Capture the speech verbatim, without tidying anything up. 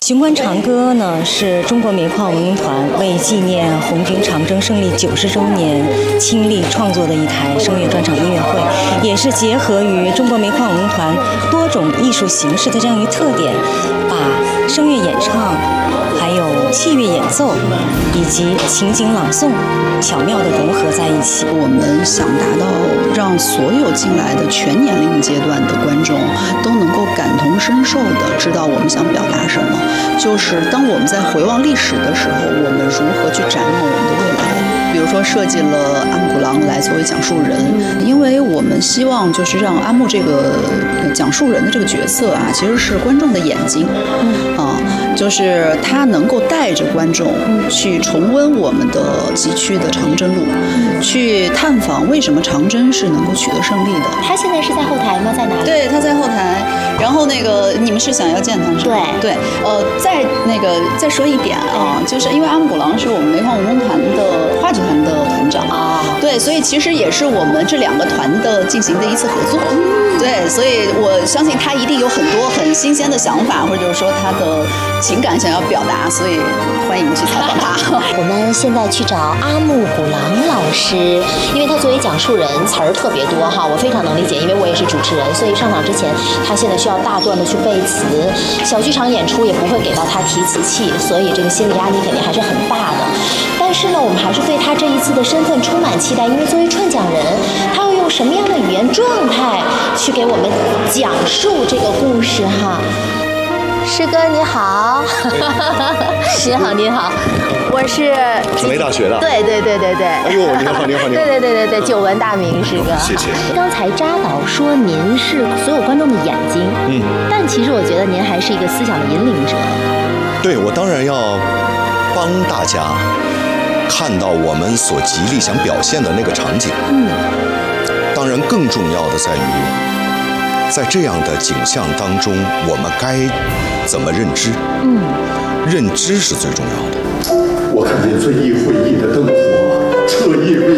雄关长歌呢，是中国煤矿文工团为纪念红军长征胜利九十周年倾力创作的一台声乐专场音乐会，也是结合于中国煤矿文工团多种艺术形式的这样一个特点，把声乐演唱、还有器乐演奏以及情景朗诵巧妙地融合在一起。 我们想达到让所有进来的全年龄阶段的观众都能够感同身受地知道我们想表达什么，就是当我们在回望历史的时候，我们如何去展望我们的未来。比如说设计了阿木古郎来作为讲述人，因为我们希望就是让阿木这个讲述人的这个角色啊，其实是观众的眼睛，啊，就是他能够带着观众去重温我们的崎岖的长征路，去探访为什么长征是能够取得胜利的。 他现在是在后台吗？在哪里？ 对，他在后台。然后那个你们是想要见他是吧？ 对对，呃，再那个再说一点啊，就是因为阿木古郎是我们煤矿文工团的话剧团的团长啊，对，所以其实也是我们这两个团的进行的一次合作。对，所以我相信他一定有很多很新鲜的想法，或者说他的情感想要表达，所以欢迎去采访他。 我们现在去找阿木古郎老师，因为他作为讲述人词儿特别多哈，我非常能理解，因为我也是主持人，所以上场之前他现在需要大段的去背词，小剧场演出也不会给到他提词器，所以这个心理压力肯定还是很大的。但是呢，我们还是对他这一次的身份充满期待，因为作为串讲人，他要用什么样的语言状态去给我们讲述这个故事哈。师哥你好，你好你好，我是传媒大学的。 对对对对对。 哎呦，你好你好你好。 对对对对对，久闻大名师哥。 谢谢。 刚才扎导说您是所有观众的眼睛，嗯，但其实我觉得您还是一个思想的引领者。 对，我当然要帮大家看到我们所极力想表现的那个场景。嗯。当然，更重要的在于，在这样的景象当中，我们该怎么认知？嗯，认知是最重要的。 我看见遵义会议的灯火彻夜未